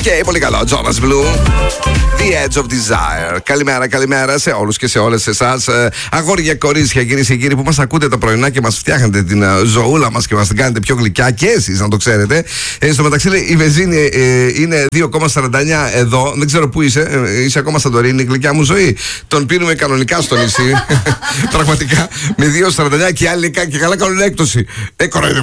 πολύ καλό. Jonas Blue, The Edge of Desire. Καλημέρα σε όλους και σε όλες εσάς, αγόρια, κορίτσια, κυρίες και κύριοι που μας ακούτε τα πρωινά και μας φτιάχνετε την ζωούλα μας και μας την κάνετε πιο γλυκιά και εσείς, να το ξέρετε. Στο μεταξύ, η βενζίνη είναι 2,49 εδώ. Δεν ξέρω πού είσαι. Είσαι ακόμα Σαντορίνη, η γλυκιά μου ζωή. Τον πίνουμε κανονικά στο νησί. Πραγματικά με 2,49 και άλλοι και καλά κάνουν έκπτωση.